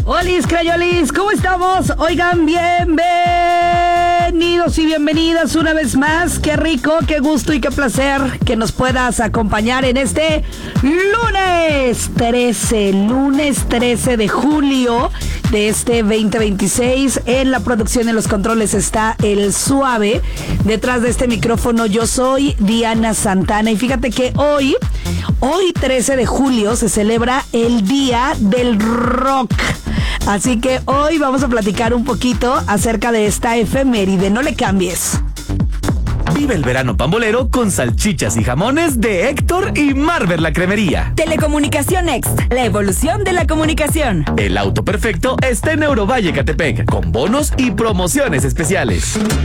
Olis, crayolis, ¿cómo estamos? Oigan, bienvenidos y bienvenidas una vez más. Qué rico, qué gusto y qué placer que nos puedas acompañar en este lunes 13 de julio de este 2026. En la producción, en los controles está El Suave. Detrás de este micrófono yo soy Diana Santana. Y fíjate que hoy 13 de julio se celebra el Día del Rock. Así que hoy vamos a platicar un poquito acerca de esta efeméride. No le cambies. Vive el verano pambolero con salchichas y jamones de Héctor y Marvel la Cremería. Telecomunicación Next, la evolución de la comunicación. El auto perfecto está en Eurovalle, Catepec, con bonos y promociones especiales.